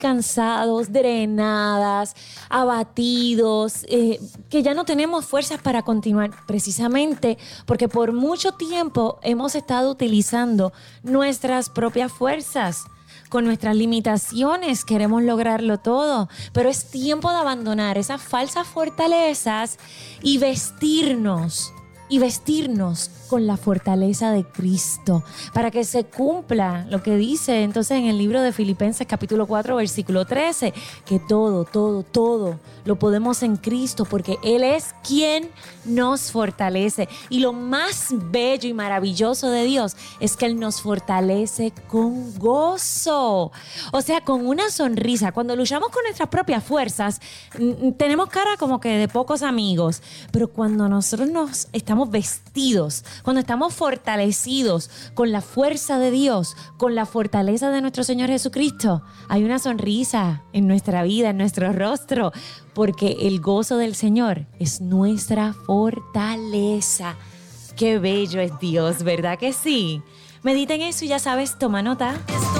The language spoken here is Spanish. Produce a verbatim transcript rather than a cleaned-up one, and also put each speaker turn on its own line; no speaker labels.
cansados, drenadas, abatidos, eh, que ya no tenemos fuerzas para continuar, precisamente porque por mucho tiempo hemos estado utilizando nuestras propias fuerzas. Con nuestras limitaciones queremos lograrlo todo, pero es tiempo de abandonar esas falsas fortalezas y vestirnos, y vestirnos con la fortaleza de Cristo, para que se cumpla lo que dice entonces en el libro de Filipenses capítulo cuatro versículo trece, que todo, todo, todo lo podemos en Cristo, porque Él es quien nos fortalece. Y lo más bello y maravilloso de Dios es que Él nos fortalece con gozo, o sea, con una sonrisa. Cuando luchamos con nuestras propias fuerzas, n- tenemos cara como que de pocos amigos, pero cuando nosotros nos estamos vestidos, cuando estamos fortalecidos con la fuerza de Dios, con la fortaleza de nuestro Señor Jesucristo, hay una sonrisa en nuestra vida, en nuestro rostro, porque el gozo del Señor es nuestra fortaleza. Qué bello es Dios, ¿verdad que sí? Medita en eso y ya sabes, toma nota.